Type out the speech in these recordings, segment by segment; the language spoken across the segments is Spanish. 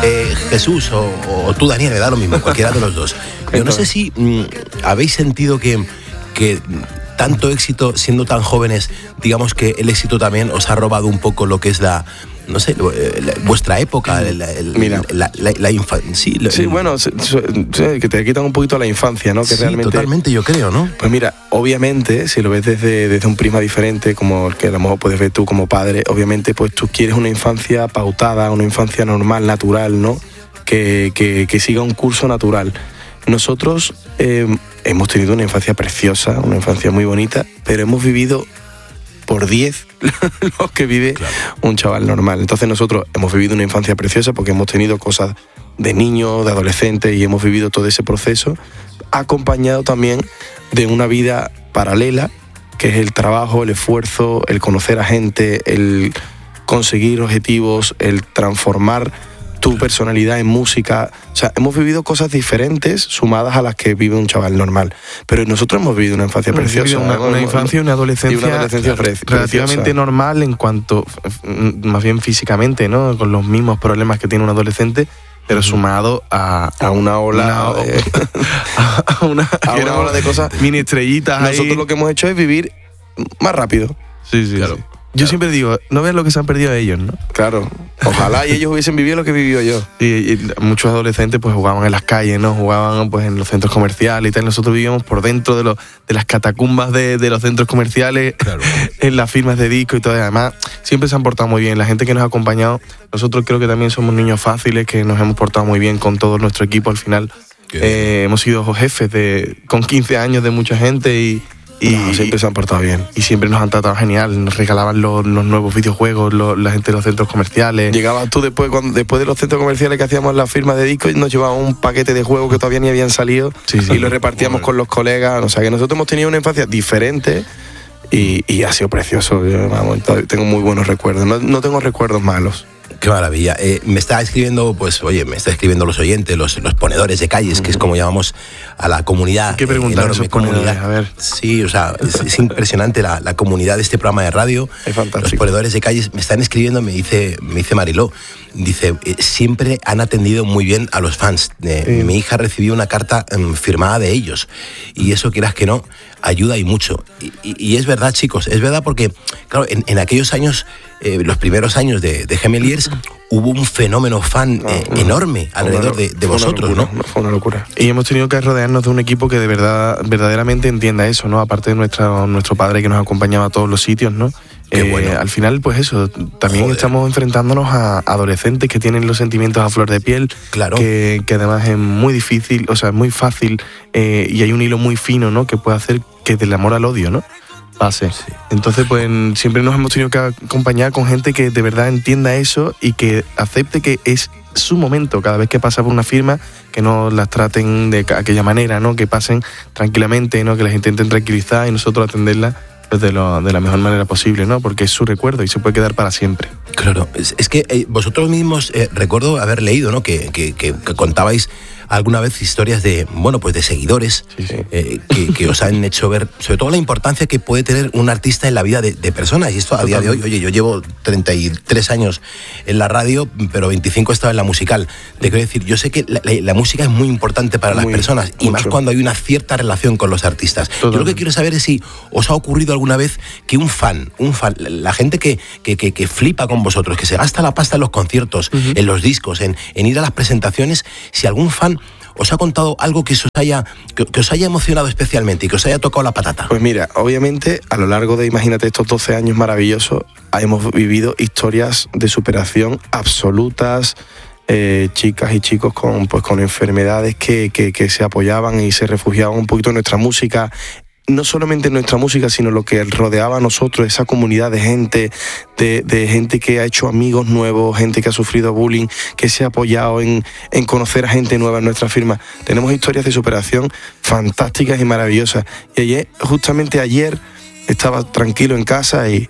Jesús o tú, Daniel, me da lo mismo, cualquiera de los dos. Yo no sé si habéis sentido que tanto éxito siendo tan jóvenes, digamos que el éxito también os ha robado un poco lo que es vuestra época, la infancia. Sí, bueno, que te quitan un poquito la infancia, ¿no? Que sí, realmente, totalmente, yo creo, ¿no? Pues mira, obviamente, si lo ves desde un prisma diferente, como el que a lo mejor puedes ver tú como padre, obviamente, pues tú quieres una infancia pautada, una infancia normal, natural, ¿no? Que siga un curso natural. Nosotros hemos tenido una infancia preciosa, una infancia muy bonita, pero hemos vivido por 10 lo que vive un chaval normal. Entonces nosotros hemos vivido una infancia preciosa porque hemos tenido cosas de niños, de adolescentes, y hemos vivido todo ese proceso, acompañado también de una vida paralela, que es el trabajo, el esfuerzo, el conocer a gente, el conseguir objetivos, el transformar tu personalidad en música. O sea, hemos vivido cosas diferentes sumadas a las que vive un chaval normal. Pero nosotros hemos vivido una infancia preciosa. Una infancia y una adolescencia, relativamente normal en cuanto, más bien físicamente, ¿no? Con los mismos problemas que tiene un adolescente, pero sumado a una ola a una ola de cosas, mini estrellitas. Nosotros ahí. lo que hemos hecho es vivir más rápido. Sí, claro. Sí. Yo siempre digo, no vean lo que se han perdido ellos, ¿no? Claro, ojalá y ellos hubiesen vivido lo que he vivido yo. Y muchos adolescentes pues jugaban en las calles, ¿no? Jugaban pues en los centros comerciales y tal. Nosotros vivíamos por dentro de las catacumbas de los centros comerciales, claro, en las firmas de disco y todo. Y además, siempre se han portado muy bien. La gente que nos ha acompañado, nosotros creo que también somos niños fáciles, que nos hemos portado muy bien con todo nuestro equipo al final. Hemos sido jefes con 15 años de mucha gente y siempre se han portado bien. Y siempre nos han tratado genial. Nos regalaban los nuevos videojuegos, la gente de los centros comerciales. Llegabas tú después de los centros comerciales que hacíamos las firmas de discos, y nos llevaban un paquete de juegos que todavía ni habían salido, y lo repartíamos con los colegas. O sea, que nosotros hemos tenido una infancia diferente y ha sido precioso. Yo, tengo muy buenos recuerdos. No tengo recuerdos malos. Qué maravilla. Me está escribiendo, los oyentes, los ponedores de calles, que es como llamamos a la comunidad. ¿Qué preguntan esos ponedores? A ver. Sí, o sea, es impresionante la comunidad de este programa de radio. Es fantástico. Los ponedores de calles me están escribiendo, me dice Mariló, dice, siempre han atendido muy bien a los fans. Mi hija recibió una carta firmada de ellos, y eso, quieras que no, ayuda y mucho. Y es verdad, chicos, es verdad, porque, claro, en aquellos años, los primeros años de Gemeliers, hubo un fenómeno fan enorme alrededor de vosotros, locura, ¿no? Fue una locura. Y hemos tenido que rodearnos de un equipo que de verdad, verdaderamente entienda eso, ¿no? Aparte de nuestro padre que nos acompañaba a todos los sitios, ¿no? Qué bueno. Al final, pues eso, también estamos enfrentándonos a adolescentes que tienen los sentimientos a flor de piel, claro, que además es muy difícil, o sea, es muy fácil, y hay un hilo muy fino, ¿no? Que puede hacer que del amor al odio, ¿no? Pase. Sí. Entonces, pues siempre nos hemos tenido que acompañar con gente que de verdad entienda eso y que acepte que es su momento cada vez que pasa por una firma, que no las traten de aquella manera, ¿no? Que pasen tranquilamente, ¿no? Que las intenten tranquilizar y nosotros atenderlas de la mejor manera posible, ¿no? Porque es su recuerdo y se puede quedar para siempre. Claro, es que vosotros mismos, recuerdo haber leído, ¿no? Que contabais alguna vez historias de seguidores, que os han hecho ver, sobre todo, la importancia que puede tener un artista en la vida de personas. Y esto a día de hoy, oye, yo llevo 33 años en la radio, pero 25 he estado en la musical. Te quiero decir, yo sé que la música es muy importante para las personas, y más cuando hay una cierta relación con los artistas. Yo lo que quiero saber es si os ha ocurrido alguna vez que un fan, la gente que flipa con vosotros, que se gasta la pasta en los conciertos, en los discos, en ir a las presentaciones, si algún fan os ha contado algo que os haya emocionado especialmente y que os haya tocado la patata. Pues mira, obviamente a lo largo de, imagínate, estos 12 años maravillosos, hemos vivido historias de superación absolutas, chicas y chicos con enfermedades que se apoyaban y se refugiaban un poquito en nuestra música. No solamente en nuestra música, sino lo que rodeaba a nosotros, esa comunidad de gente, de gente que ha hecho amigos nuevos, gente que ha sufrido bullying, que se ha apoyado en conocer a gente nueva en nuestra firma. Tenemos historias de superación fantásticas y maravillosas. Y justamente ayer estaba tranquilo en casa y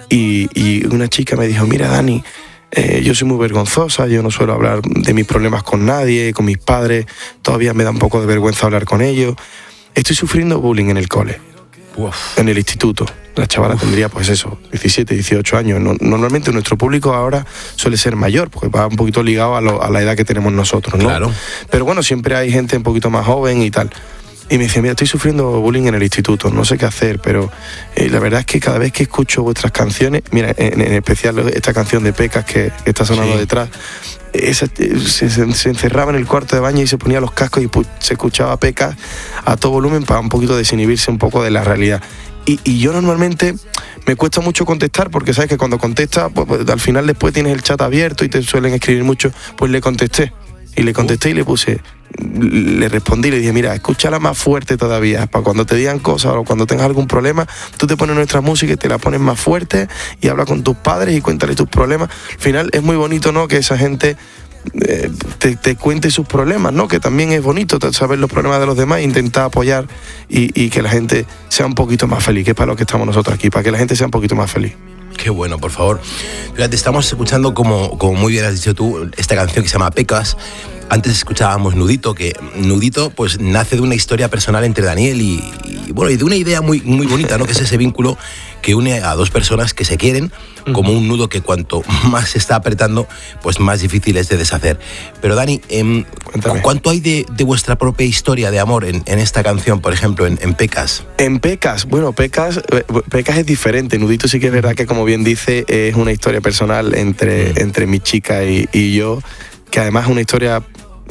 una chica me dijo, mira, Dani, yo soy muy vergonzosa, yo no suelo hablar de mis problemas con nadie, con mis padres, todavía me da un poco de vergüenza hablar con ellos. Estoy sufriendo bullying en el cole. en el instituto. La chavala tendría, pues eso, 17, 18 años. Normalmente nuestro público ahora suele ser mayor, porque va un poquito ligado a la edad que tenemos nosotros, ¿no? Claro. Pero bueno, siempre hay gente un poquito más joven y tal. Y me dice, mira, estoy sufriendo bullying en el instituto, no sé qué hacer, pero la verdad es que cada vez que escucho vuestras canciones, mira, en especial esta canción de Pecas que está sonando detrás, se encerraba en el cuarto de baño y se ponía los cascos y se escuchaba Pecas a todo volumen para un poquito desinhibirse un poco de la realidad. Y yo normalmente me cuesta mucho contestar, porque sabes que cuando contestas, pues, al final después tienes el chat abierto y te suelen escribir mucho, pues le contesté. Y le contesté y le respondí y le dije, mira, escúchala más fuerte todavía, para cuando te digan cosas o cuando tengas algún problema, tú te pones nuestra música y te la pones más fuerte y habla con tus padres y cuéntale tus problemas. Al final es muy bonito, ¿no?, que esa gente te cuente sus problemas, ¿no? Que también es bonito saber los problemas de los demás e intentar apoyar y que la gente sea un poquito más feliz, que es para lo que estamos nosotros aquí, para que la gente sea un poquito más feliz. Qué bueno, por favor. Fíjate, estamos escuchando, como muy bien has dicho tú, esta canción que se llama Pecas. Antes escuchábamos Nudito, que Nudito pues nace de una historia personal entre Daniel y de una idea muy, muy bonita, ¿no? Que es ese vínculo que une a dos personas que se quieren, como un nudo que cuanto más se está apretando, pues más difícil es de deshacer. Pero Dani, ¿cuánto hay de vuestra propia historia de amor en esta canción, por ejemplo, en Pecas? En Pecas, bueno, Pecas es diferente. Nudito sí que es verdad que, como bien dice, es una historia personal entre mi chica y yo, que además es una historia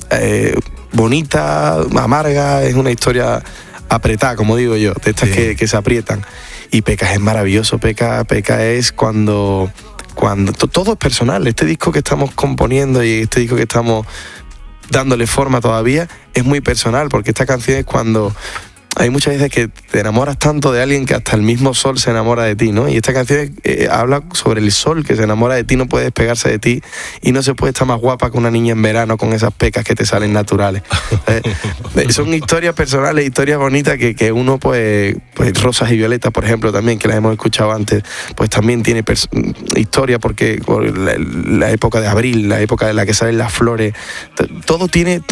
bonita, amarga, es una historia apretada, como digo yo, de estas que se aprietan. Y Pecas es maravilloso. Pecas es cuando todo es personal. Este disco que estamos componiendo y este disco que estamos dándole forma todavía es muy personal, porque esta canción es cuando hay muchas veces que te enamoras tanto de alguien que hasta el mismo sol se enamora de ti, ¿no? Y esta canción habla sobre el sol que se enamora de ti, no puede despegarse de ti y no se puede estar más guapa que una niña en verano con esas pecas que te salen naturales. Son historias personales, historias bonitas que uno, pues Rosas y Violetas, por ejemplo, también, que las hemos escuchado antes, pues también tiene historia, porque por la época de abril, la época de la que salen las flores, todo tiene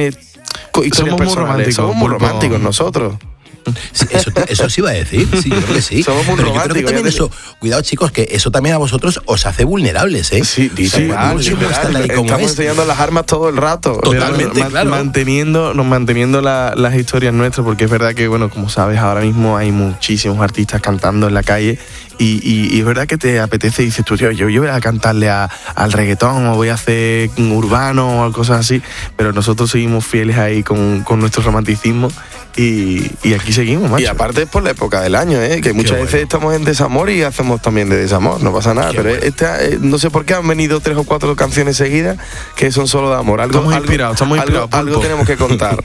somos muy románticos nosotros. Sí, eso sí iba a decir, sí, yo creo que sí. Somos muy románticos. Yo creo que también eso, cuidado chicos, que eso también a vosotros os hace vulnerables, ¿eh? Sí, estamos enseñando las armas todo el rato. Totalmente, claro. Manteniendo las historias nuestras, porque es verdad que, bueno, como sabes, ahora mismo hay muchísimos artistas cantando en la calle y es verdad que te apetece y dices tú, tío, yo voy a cantarle al reggaetón o voy a hacer urbano o cosas así, pero nosotros seguimos fieles ahí con nuestro romanticismo y aquí seguimos, macho. Y aparte es por la época del año, que muchas veces estamos en desamor y hacemos también de desamor, no pasa nada. Pero no sé por qué han venido 3 o 4 canciones seguidas que son solo de amor. Estamos inspirados. Algo tenemos que contar.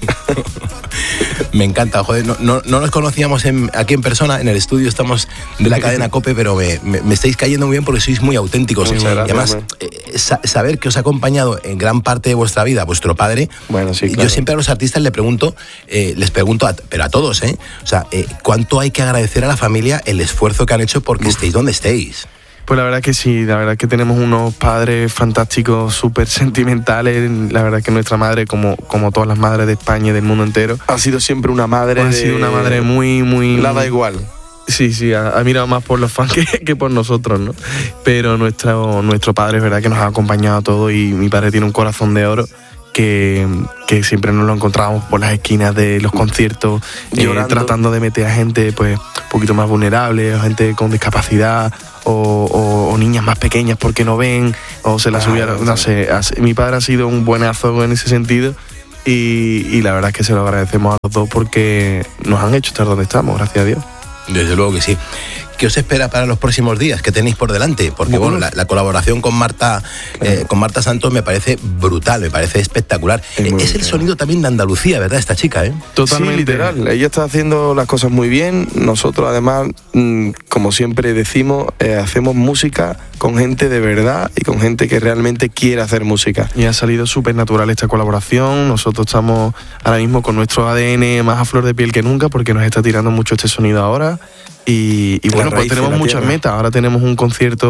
Me encanta, joder, no nos conocíamos aquí en persona, en el estudio estamos de la cadena COPE, pero me estáis cayendo muy bien porque sois muy auténticos. Muchas gracias, y además, saber que os ha acompañado en gran parte de vuestra vida vuestro padre, bueno, sí, claro. Yo siempre a los artistas les pregunto, pero a todos, o sea, ¿cuánto hay que agradecer a la familia el esfuerzo que han hecho porque estéis donde estéis? Pues la verdad que sí, la verdad que tenemos unos padres fantásticos, súper sentimentales. La verdad que nuestra madre, como todas las madres de España y del mundo entero, ha sido siempre una madre. Ha sido una madre muy, muy... La da igual. Sí, ha mirado más por los fans que por nosotros, ¿no? Pero nuestro padre es verdad que nos ha acompañado a todos y mi padre tiene un corazón de oro que siempre nos lo encontrábamos por las esquinas de los conciertos, tratando de meter a gente pues un poquito más vulnerable, o gente con discapacidad, o niñas más pequeñas porque no ven, o se las subieron, no sé. Mi padre ha sido un buenazo en ese sentido y la verdad es que se lo agradecemos a los dos porque nos han hecho estar donde estamos, gracias a Dios. Desde luego que sí. ¿Qué os espera para los próximos días? ¿Qué tenéis por delante? Porque bueno, la colaboración con Marta Santos me parece brutal, me parece espectacular. Es el sonido también de Andalucía, ¿verdad? Esta chica, ¿eh? Totalmente. Sí, literal. Ella está haciendo las cosas muy bien. Nosotros, además, como siempre decimos, hacemos música con gente de verdad y con gente que realmente quiere hacer música. Y ha salido súper natural esta colaboración. Nosotros estamos ahora mismo con nuestro ADN más a flor de piel que nunca porque nos está tirando mucho este sonido ahora. Y bueno, pues tenemos muchas metas. Ahora tenemos un concierto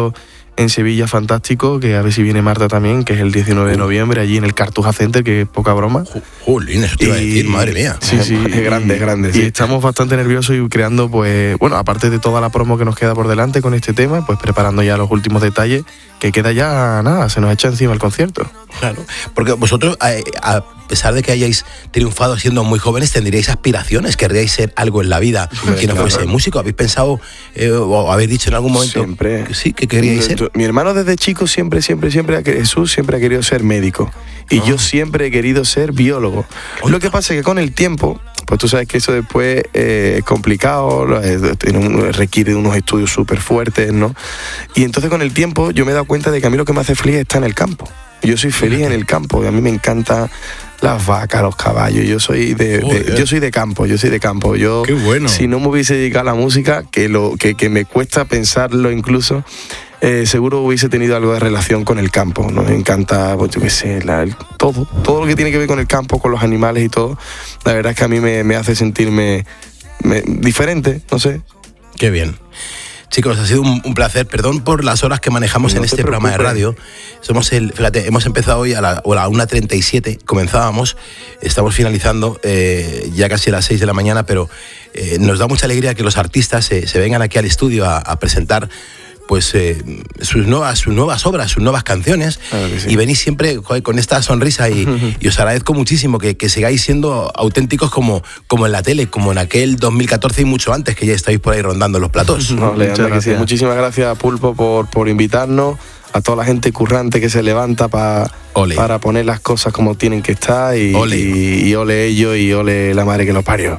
en Sevilla fantástico, que a ver si viene Marta también, que es el 19 de noviembre, allí en el Cartuja Center, que es poca broma. Jolín, eso te iba a decir, madre mía. Sí, es grande. Sí. Y estamos bastante nerviosos y creando, pues, bueno, aparte de toda la promo que nos queda por delante con este tema, pues preparando ya los últimos detalles, que queda ya nada, se nos echa encima el concierto. Claro, porque vosotros, a pesar de que hayáis triunfado siendo muy jóvenes, tendríais aspiraciones, querríais ser algo en la vida que no fuese músico. ¿Habéis pensado o habéis dicho en algún momento siempre que sí, que queríais ser? Mi hermano desde chico Jesús siempre ha querido ser médico y yo siempre he querido ser biólogo. Lo que pasa es que con el tiempo, pues tú sabes que eso después es complicado, requiere unos estudios súper fuertes, ¿no? Y entonces con el tiempo yo me he dado cuenta de que a mí lo que me hace feliz está en el campo. Yo soy feliz en el campo y a mí me encantan las vacas, los caballos. Yo soy de campo. Yo, qué bueno. Si no me hubiese dedicado a la música, que me cuesta pensarlo incluso, seguro hubiese tenido algo de relación con el campo. Nos encanta, pues yo qué sé, todo lo que tiene que ver con el campo, con los animales y todo. La verdad es que a mí me hace sentirme diferente, no sé. Qué bien. Chicos, ha sido un placer. Perdón por las horas que manejamos en este programa de radio. Fíjate, hemos empezado hoy a la 1:37, comenzábamos, estamos finalizando ya casi a las 6 de la mañana, pero nos da mucha alegría que los artistas se vengan aquí al estudio a presentar pues sus nuevas obras, sus nuevas canciones, claro que sí. Y venís siempre con esta sonrisa y os agradezco muchísimo que sigáis siendo auténticos como en la tele, como en aquel 2014 y mucho antes, que ya estáis por ahí rondando los platós. No, gracias. Muchísimas gracias, Pulpo, por invitarnos, a toda la gente currante que se levanta para poner las cosas como tienen que estar y ole ellos y ole la madre que los parió.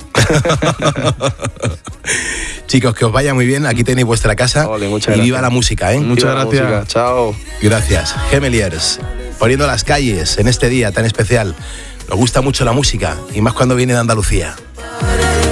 Chicos, que os vaya muy bien, aquí tenéis vuestra casa. Ole, muchas gracias. Y viva la música, ¿eh? Muchas gracias. Música. Chao. Gracias. Gemeliers, poniendo las calles en este día tan especial. Nos gusta mucho la música y más cuando viene de Andalucía.